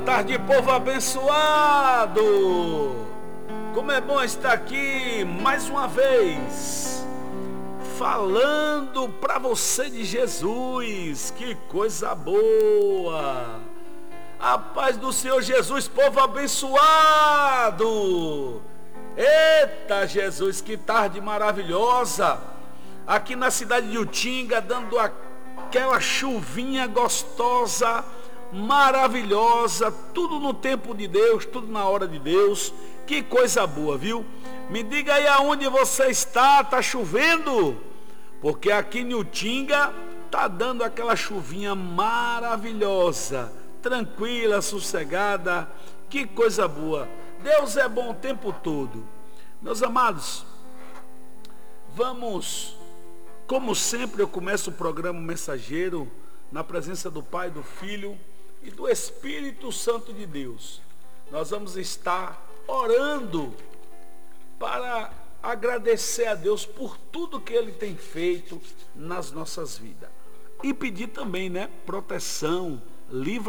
Tarde, povo abençoado! Como é bom estar aqui mais uma vez, falando para você de Jesus. Que coisa boa! A paz do Senhor Jesus, povo abençoado! Eita Jesus, que tarde maravilhosa! Aqui na cidade de Utinga, dando aquela chuvinha gostosa, maravilhosa, tudo no tempo de Deus, tudo na hora de Deus. Que coisa boa, viu? Me diga aí aonde você está chovendo? Porque aqui em Utinga tá dando aquela chuvinha maravilhosa, tranquila, sossegada. Que coisa boa. Deus é bom o tempo todo. Meus amados, vamos, como sempre eu começo o programa Mensageiro na presença do Pai, do Filho e do Espírito Santo de Deus. Nós vamos estar orando para agradecer a Deus por tudo que Ele tem feito nas nossas vidas. E pedir também, proteção, livramento